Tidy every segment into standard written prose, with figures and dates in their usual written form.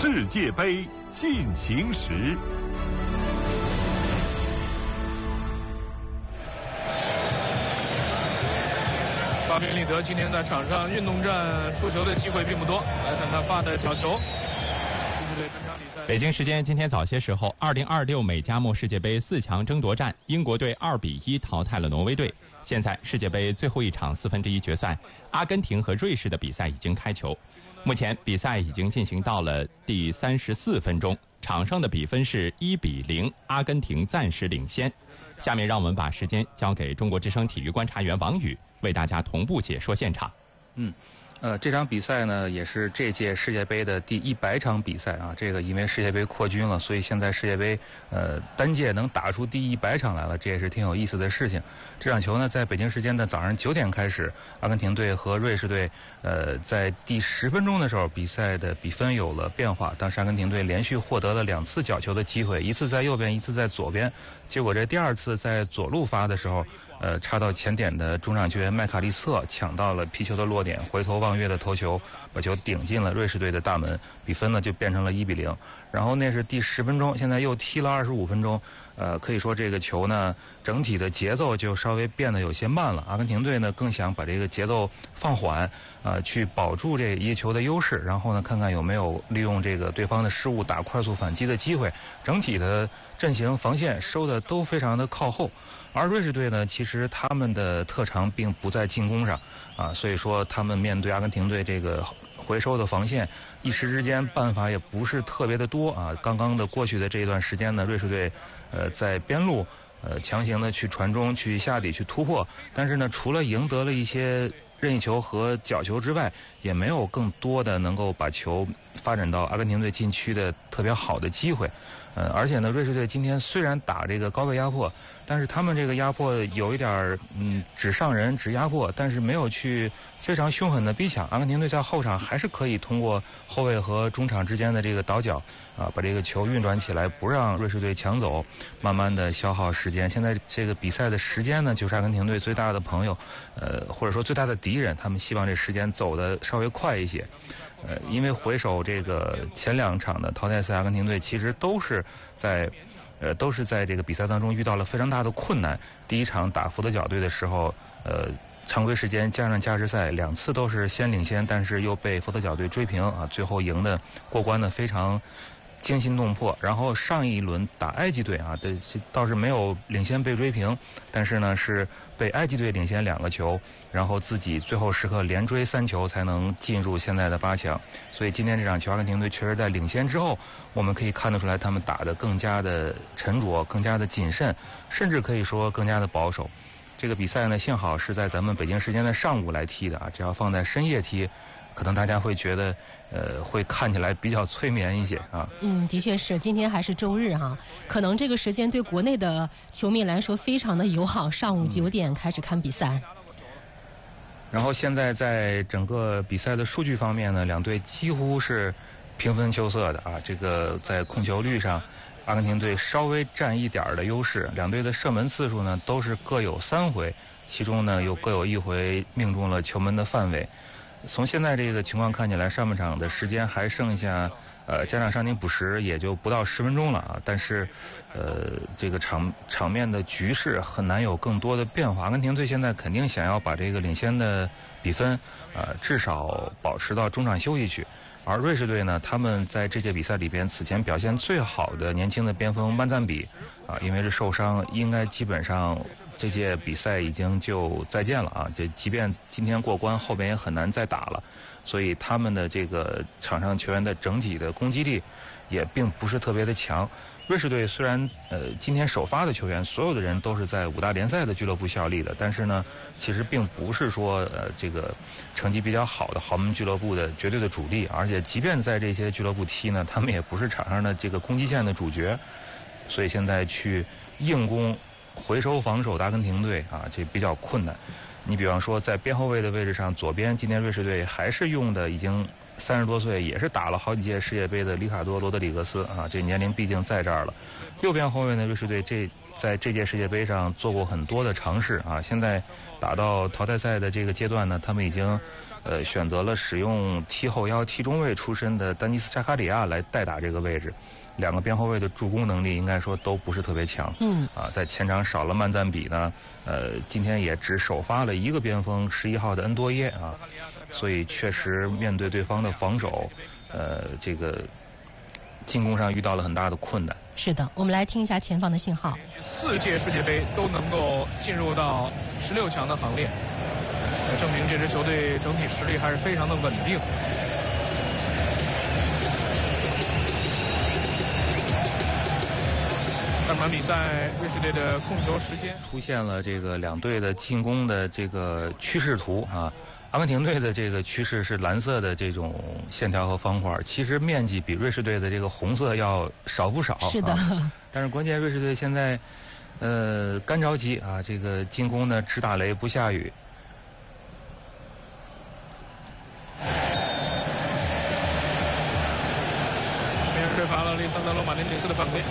世界杯进行时。 法比利德今天在场上运动战出球的机会并不多，来看他发的角球。 北京时间今天早些时候，2026美加墨世界杯4强争夺战，英国队2-1淘汰了挪威队。现在世界杯最后一场1/4决赛，阿根廷和瑞士的比赛已经开球。目前比赛已经进行到了第34分钟，场上的比分是1-0，阿根廷暂时领先。下面让我们把时间交给中国之声体育观察员王宇，为大家同步解说现场。 这场比赛呢，也是这届世界杯的第100场比赛啊。这个因为世界杯扩军了，所以现在世界杯单届能打出第100场来了，这也是挺有意思的事情。这场球呢，在北京时间的早上9点开始，阿根廷队和瑞士队在第10分钟的时候，比赛的比分有了变化。当时阿根廷队连续获得了2次角球的机会，一次在右边，一次在左边。结果这第2次在左路发的时候，插到前点的中场球员麦卡利斯特抢到了皮球的落点，回头望月的头球把球顶进了瑞士队的大门，比分呢就变成了1-0。然后那是第10分钟，现在又踢了25分钟，可以说这个球呢整体的节奏就稍微变得有些慢了。阿根廷队呢更想把这个节奏放缓，去保住这一球的优势，然后呢看看有没有利用这个对方的失误打快速反击的机会。整体的阵型防线收的都非常的靠后。而瑞士队呢，其实他们的特长并不在进攻上所以说他们面对阿根廷队这个回收的防线，一时之间办法也不是特别的多刚刚的过去的这一段时间呢，瑞士队在边路强行的去传中、去下底、去突破，但是呢，除了赢得了一些任意球和角球之外，也没有更多的能够把球发展到阿根廷队禁区的特别好的机会。而且呢，瑞士队今天虽然打这个高位压迫，但是他们这个压迫有一点只上人只压迫，但是没有去非常凶狠的逼抢。阿根廷队在后场还是可以通过后卫和中场之间的这个倒脚把这个球运转起来，不让瑞士队抢走，慢慢的消耗时间。现在这个比赛的时间呢，就是阿根廷队最大的朋友，或者说最大的敌人，他们希望这时间走得稍微快一些。因为回首这个前2场的淘汰赛，阿根廷队其实都是在这个比赛当中遇到了非常大的困难。第1场打佛得角队的时候，常规时间加上加时赛2次都是先领先，但是又被佛得角队追平最后赢的过关的非常惊心动魄。然后上一轮打埃及队这倒是没有领先被追平，但是呢是被埃及队领先2个球，然后自己最后时刻连追3球才能进入现在的8强。所以今天这场球阿根廷队确实在领先之后，我们可以看得出来他们打得更加的沉着，更加的谨慎，甚至可以说更加的保守。这个比赛呢，幸好是在咱们北京时间的上午来踢的这要放在深夜踢，可能大家会觉得会看起来比较催眠一些的确是，今天还是周日可能这个时间对国内的球迷来说非常的友好，上午9点开始看比赛。 然后现在在整个比赛的数据方面呢，两队几乎是平分秋色的这个在控球率上，阿根廷队稍微占一点的优势，两队的射门次数呢都是各有3回，其中呢又各有1回命中了球门的范围。从现在这个情况看起来，上半场的时间还剩下加上伤停补时也就不到10分钟了但是这个场面的局势很难有更多的变化。阿根廷队现在肯定想要把这个领先的比分至少保持到中场休息去。而瑞士队呢，他们在这届比赛里边此前表现最好的年轻的边锋曼赞比因为是受伤，应该基本上这届比赛已经就再见了这即便今天过关，后边也很难再打了。所以他们的这个场上球员的整体的攻击力也并不是特别的强。瑞士队虽然今天首发的球员所有的人都是在5大联赛的俱乐部效力的，但是呢其实并不是说这个成绩比较好的豪门俱乐部的绝对的主力，而且即便在这些俱乐部踢呢，他们也不是场上的这个攻击线的主角。所以现在去硬攻回收防守的阿根廷队这比较困难。你比方说在边后卫的位置上，左边今天瑞士队还是用的已经 30多岁，也是打了好几届世界杯的里卡多·罗德里格斯啊，这年龄毕竟在这儿了。右边后卫呢，瑞士队在这届世界杯上做过很多的尝试啊，现在打到淘汰赛的这个阶段呢，他们已经选择了使用踢后腰、踢中卫出身的丹尼斯·扎卡里亚来代打这个位置。两个边后卫的助攻能力应该说都不是特别强，在前场少了曼赞比呢，今天也只首发了一个边锋11号的恩多耶啊，所以确实面对对方的防守，这个进攻上遇到了很大的困难。 是的，我们来听一下前方的信号。 4届世界杯都能够进入到16强的行列，证明这支球队整体实力还是非常的稳定。上场比赛，瑞士队的控球时间出现了这个两队的进攻的这个趋势图啊。阿根廷队的这个趋势是蓝色的这种线条和方块，其实面积比瑞士队的这个红色要少不少。 是的， 但是关键瑞士队现在干着急啊，这个进攻呢只打雷不下雨。 别人吹罚了利桑德罗·马丁内斯的犯规。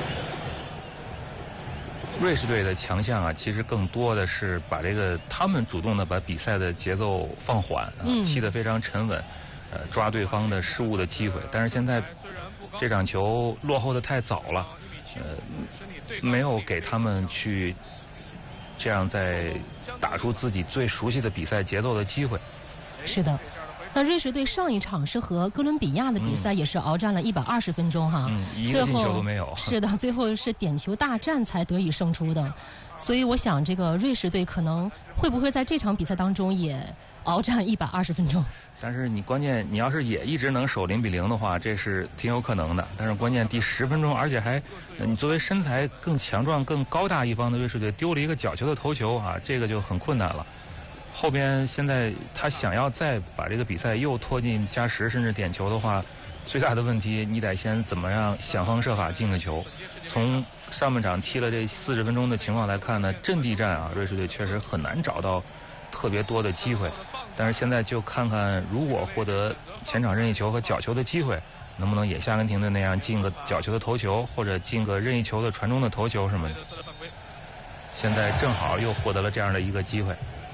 瑞士队的强项啊，其实更多的是把这个他们主动的把比赛的节奏放缓啊，踢得非常沉稳，抓对方的失误的机会。但是现在这场球落后的太早了，没有给他们去这样在打出自己最熟悉的比赛节奏的机会。 是的。那瑞士队上一场是和哥伦比亚的比赛，也是鏖战了120分钟哈， 一个进球都没有。 是的，最后是点球大战才得以胜出的。所以我想，这个瑞士队可能会不会在这场比赛当中也鏖战120分钟？ 但是关键你要是也一直能守0-0的话，这是挺有可能的。但是关键第10分钟，而且还你作为身材更强壮、更高大一方的瑞士队丢了一个角球的头球啊，这个就很困难了。后边现在他想要再把这个比赛又拖进加时甚至点球的话，最大的问题你得先怎么样想方设法进个球。从上半场踢了这40分钟的情况来看呢，阵地战啊，瑞士队确实很难找到特别多的机会。但是现在就看看，如果获得前场任意球和角球的机会，能不能也像阿根廷队那样进个角球的头球，或者进个任意球的传中的头球什么的。现在正好又获得了这样的一个机会。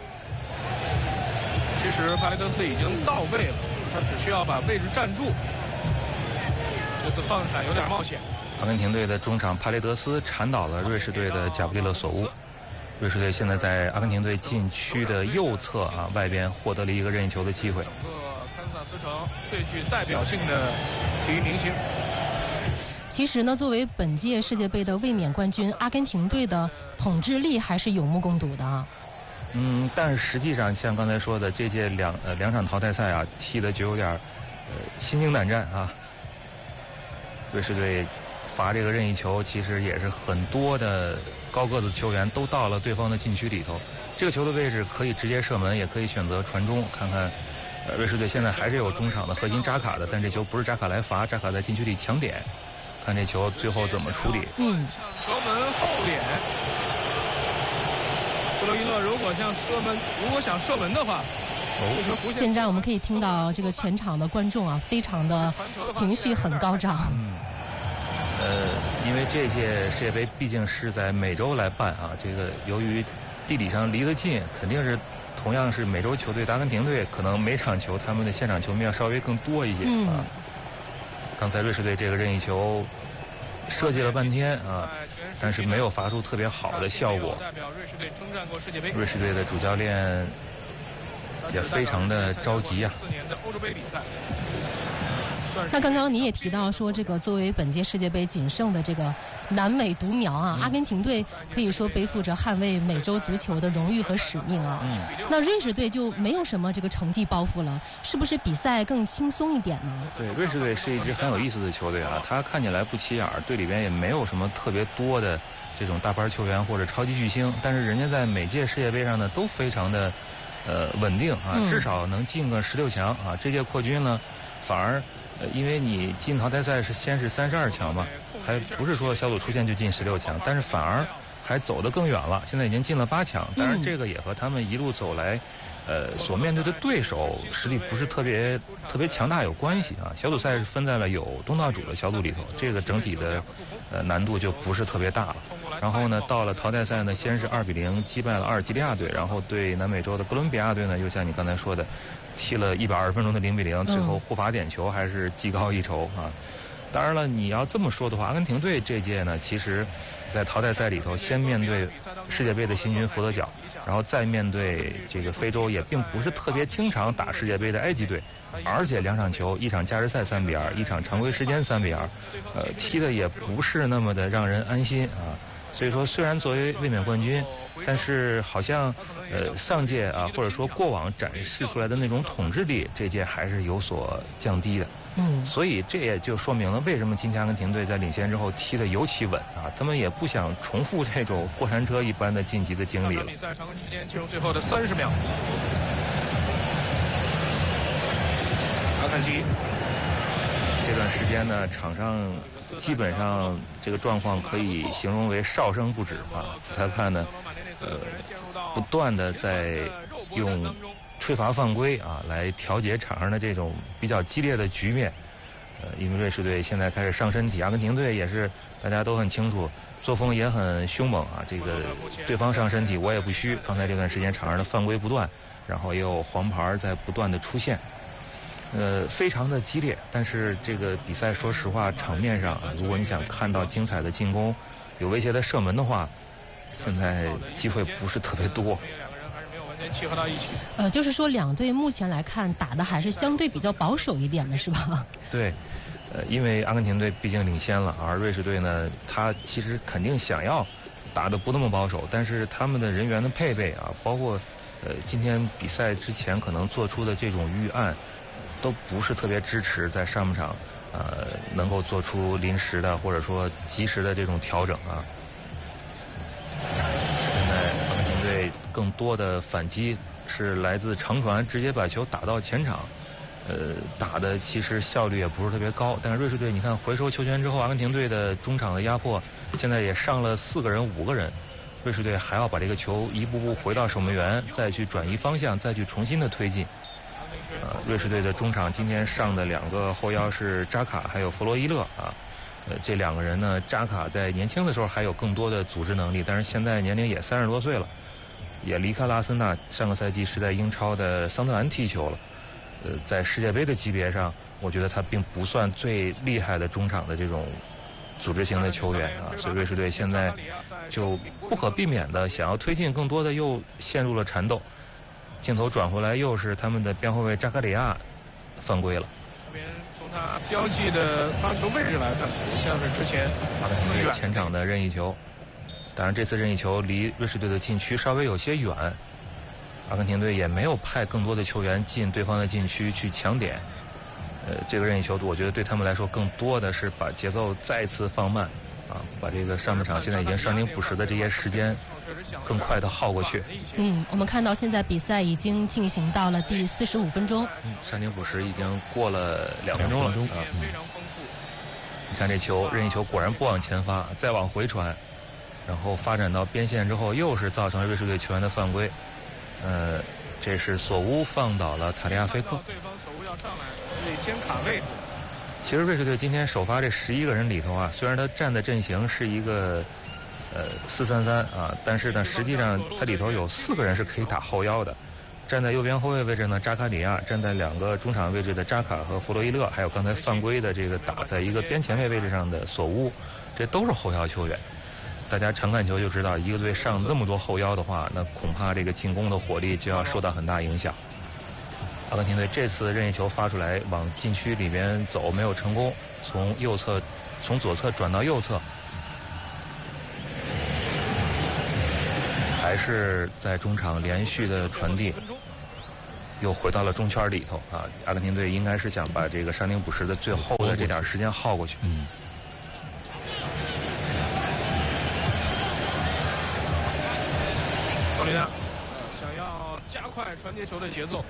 其实帕雷德斯已经到位了，他只需要把位置站住。这次放铲有点冒险。 阿根廷队的中场帕雷德斯铲倒了瑞士队的贾布利勒索乌。瑞士队现在在阿根廷队禁区的右侧啊外边获得了一个任意球的机会。 整个堪萨斯城最具代表性的体育明星。 其实呢，作为本届世界杯的卫冕冠军，阿根廷队的统治力还是有目共睹的啊。 但是实际上像刚才说的，这届两场淘汰赛啊，踢的就有点心惊胆战啊。瑞士队罚这个任意球，其实也是很多的高个子球员都到了对方的禁区里头。这个球的位置可以直接射门，也可以选择传中。看看瑞士队现在还是有中场的核心扎卡的，但这球不是扎卡来罚，扎卡在禁区里抢点。看这球最后怎么处理。 球门后点。布洛伊勒如果想射门的话， 现在我们可以听到这个全场的观众啊，非常的情绪很高涨。 因为这届世界杯毕竟是在美洲来办啊，这个由于地理上离得近，肯定是同样是美洲球队的阿根廷队，可能每场球他们的现场球迷要稍微更多一些啊。刚才瑞士队这个任意球设计了半天啊，但是没有发出特别好的效果。瑞士队的主教练也非常的着急啊。 那刚刚你也提到说，这个作为本届世界杯仅剩的这个南美独苗啊，阿根廷队可以说背负着捍卫美洲足球的荣誉和使命啊。那瑞士队就没有什么这个成绩包袱了，是不是比赛更轻松一点呢？ 对，瑞士队是一支很有意思的球队啊，他看起来不起眼，队里边也没有什么特别多的这种大牌球员或者超级巨星，但是人家在每届世界杯上呢都非常的稳定啊，至少能进个16强啊。这届扩军呢，反而因为你进淘汰赛是先是32强嘛，还不是说小组出线就进16强，但是反而还走得更远了，现在已经进了8强。当然这个也和他们一路走来所面对的对手实力不是特别强大有关系啊。小组赛是分在了有东道主的小组里头，这个整体的难度就不是特别大了。然后呢，到了淘汰赛呢，先是2-0击败了阿尔及利亚队，然后对南美洲的哥伦比亚队呢，又像你刚才说的，踢了120分钟的0-0，最后互罚点球还是技高一筹啊。当然了，你要这么说的话，阿根廷队这届呢，其实在淘汰赛里头先面对世界杯的新军佛得角，然后再面对这个非洲也并不是特别经常打世界杯的埃及队，而且2场球，一场加时赛3-2，一场常规时间3-2，踢的也不是那么的让人安心啊。所以说，虽然作为卫冕冠军，但是好像上届啊，或者说过往展示出来的那种统治力，这届还是有所降低的。所以这也就说明了为什么今天阿根廷队在领先之后踢得尤其稳啊，他们也不想重复这种过山车一般的晋级的经历了。 比赛常规时间进入最后的30秒，阿坎吉。 这段时间呢，场上基本上这个状况可以形容为哨声不止啊。主裁判呢，不断的在用吹罚犯规啊来调节场上的这种比较激烈的局面。因为瑞士队现在开始上身体，阿根廷队也是大家都很清楚，作风也很凶猛啊。这个对方上身体我也不虚。刚才这段时间场上的犯规不断，然后也有黄牌在不断的出现。非常的激烈，但是这个比赛说实话，场面上如果你想看到精彩的进攻，有威胁的射门的话，现在机会不是特别多。 契合到一起。 就是说两队目前来看打的还是相对比较保守一点的，是吧？ 对，因为阿根廷队毕竟领先了，而瑞士队呢，他其实肯定想要打得不那么保守，但是他们的人员的配备啊，包括今天比赛之前可能做出的这种预案，都不是特别支持在上半场能够做出临时的或者说及时的这种调整啊。现在阿根廷队更多的反击是来自长传，直接把球打到前场，打的其实效率也不是特别高。但是瑞士队你看回收球权之后，阿根廷队的中场的压迫现在也上了4个人5个人，瑞士队还要把这个球一步步回到守门员，再去转移方向，再去重新的推进。瑞士队的中场今天上的2个后腰是扎卡还有弗洛伊勒啊，这2个人呢，扎卡在年轻的时候还有更多的组织能力，但是现在年龄也30多岁了，也离开了阿森纳，上个赛季是在英超的桑德兰踢球了。在世界杯的级别上，我觉得他并不算最厉害的中场的这种组织型的球员啊，所以瑞士队现在就不可避免的想要推进更多的，又陷入了缠斗。镜头转回来，又是他们的边后卫扎卡里亚犯规了。 这边从他标记的发球位置来看，像是之前阿根廷队前场的任意球，当然这次任意球离瑞士队的禁区稍微有些远，阿根廷队也没有派更多的球员进对方的禁区去抢点。这个任意球我觉得对他们来说更多的是把节奏再次放慢啊，把这个上半场现在已经伤停补时的这些时间更快的耗过去。 我们看到现在比赛已经进行到了第45分钟。 伤停补时已经过了2分钟了啊。你看这球，任意球果然不往前发，再往回传，然后发展到边线之后，又是造成了瑞士队球员的犯规。这是索乌放倒了塔利亚菲克。 对方索乌要上来，得先卡位置。 其实瑞士队今天首发这11个人里头啊，虽然他站的阵型是一个4-3-3啊，但是呢，实际上它里头有4个人是可以打后腰的。站在右边后卫位置呢，扎卡里亚；站在2个中场位置的扎卡和弗洛伊勒，还有刚才犯规的这个打在一个边前卫位置上的索乌，这都是后腰球员。大家常看球就知道，一个队上那么多后腰的话，那恐怕这个进攻的火力就要受到很大影响。阿根廷队这次任意球发出来往禁区里边走没有成功，从左侧转到右侧，还是在中场连续的传递，又回到了中圈里头啊！阿根廷队应该是想把这个伤停补时的最后的这点时间耗过去。 奥利纳想要加快传接球的节奏。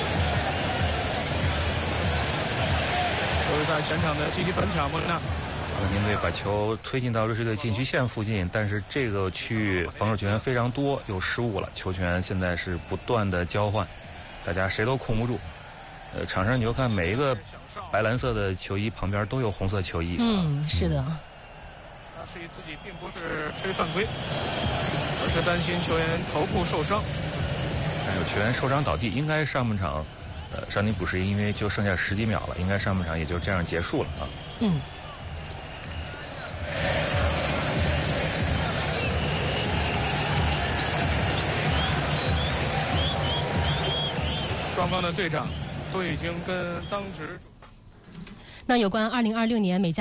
都是在前场的积极反抢，莫雷纳阿根廷队把球推进到瑞士队禁区线附近，但是这个区域防守球员非常多，又失误了。球权现在是不断的交换，大家谁都控不住。场上你就看每一个白蓝色的球衣旁边都有红色球衣。 是的。 他示意自己并不是吹犯规，而是担心球员头部受伤。 但有球员受伤倒地，应该上半场伤停补时，因为就剩下10几秒了，应该上半场也就这样结束了啊。 双方的队长都已经跟当值。 那有关2026年美加